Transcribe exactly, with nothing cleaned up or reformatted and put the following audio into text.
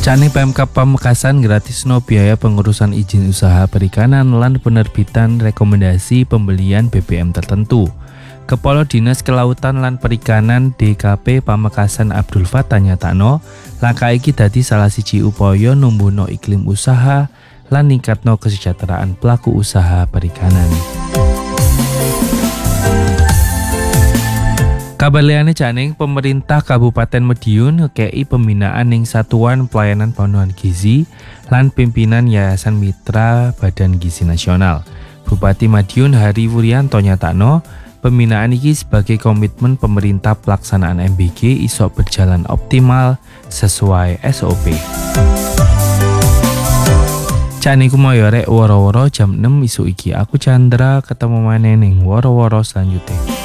Cani Pemkab Pamekasan gratisno biaya pengurusan izin usaha perikanan lan penerbitan rekomendasi pembelian B B M tertentu. Kepala Dinas Kelautan lan Perikanan D K P Pamekasan Abdul Fattah nyatakno, langkah iki dadi salah siji upaya numbuhno iklim usaha lan ningkatno kesejahteraan pelaku usaha perikanan. Kabar liyane janing pemerintah Kabupaten Madiun ngekei pembinaan ning Satuan Pelayanan Pemenuhan Gizi lan pimpinan Yayasan Mitra Badan Gizi Nasional. Bupati Madiun Hari Wuryanto nyatakno pembinaan iki sebagai komitmen pemerintah pelaksanaan M B G iso berjalan optimal sesuai S O P. Cani kumoyo rek woro-woro jam enam isu iki. Aku Chandra, ketemu maneh ning woro-woro selanjutnya.